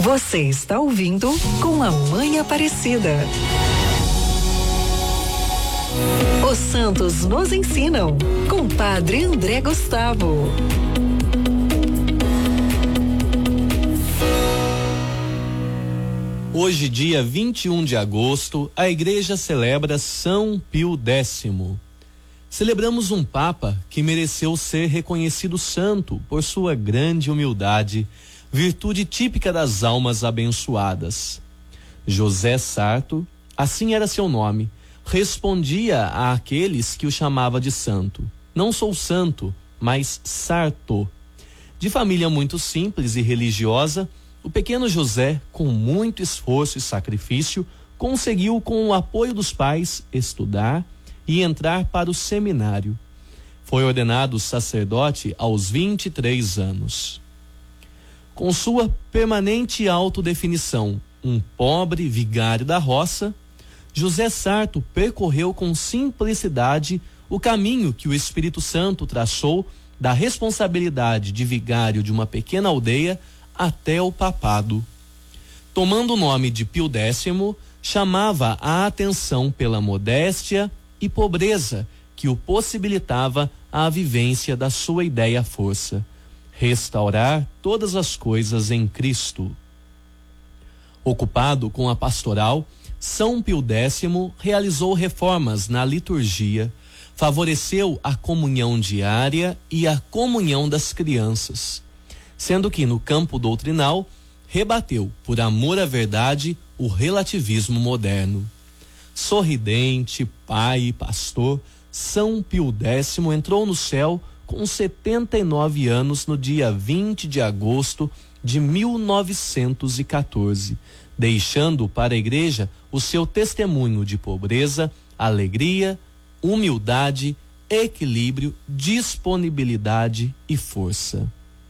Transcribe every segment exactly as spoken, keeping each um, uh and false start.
Você está ouvindo com a Mãe Aparecida. Os santos nos ensinam, com Padre André Gustavo. Hoje, dia vinte e um de agosto, a Igreja celebra São Pio Décimo. Celebramos um Papa que mereceu ser reconhecido santo por sua grande humildade, virtude típica das almas abençoadas. José Sarto, assim era seu nome, respondia àqueles que o chamava de santo: não sou santo, mas Sarto. De família muito simples e religiosa, o pequeno José, com muito esforço e sacrifício, conseguiu, com o apoio dos pais, estudar e entrar para o seminário. Foi ordenado sacerdote aos vinte e três anos. Com sua permanente autodefinição, um pobre vigário da roça, José Sarto percorreu com simplicidade o caminho que o Espírito Santo traçou da responsabilidade de vigário de uma pequena aldeia até o papado. Tomando o nome de Pio Décimo, chamava a atenção pela modéstia e pobreza que o possibilitava a vivência da sua ideia-força: restaurar todas as coisas em Cristo. Ocupado com a pastoral, São Pio Décimo realizou reformas na liturgia, favoreceu a comunhão diária e a comunhão das crianças, sendo que no campo doutrinal rebateu, por amor à verdade, o relativismo moderno. Sorridente, pai e pastor, São Pio Décimo entrou no céu com setenta e nove anos no dia vinte de agosto de mil novecentos e quatorze, deixando para a Igreja o seu testemunho de pobreza, alegria, humildade, equilíbrio, disponibilidade e força.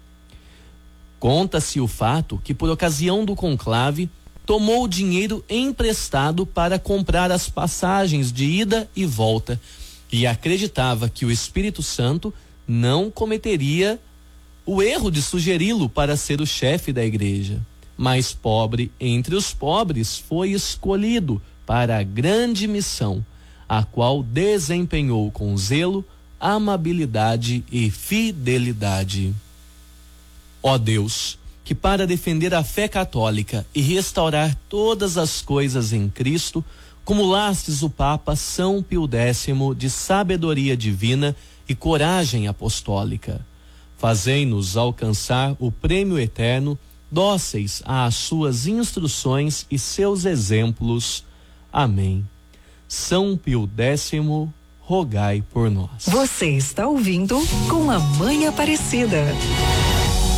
Conta-se o fato que, por ocasião do conclave, tomou o dinheiro emprestado para comprar as passagens de ida e volta e acreditava que o Espírito Santo não cometeria o erro de sugeri-lo para ser o chefe da igreja. Mas pobre entre os pobres foi escolhido para a grande missão, a qual desempenhou com zelo, amabilidade e fidelidade. Ó Deus, que para defender a fé católica e restaurar todas as coisas em Cristo, cumulastes o Papa São Pio Décimo de sabedoria divina e coragem apostólica. Fazei-nos alcançar o prêmio eterno, dóceis às suas instruções e seus exemplos. Amém. São Pio Décimo, rogai por nós. Você está ouvindo com a Mãe Aparecida.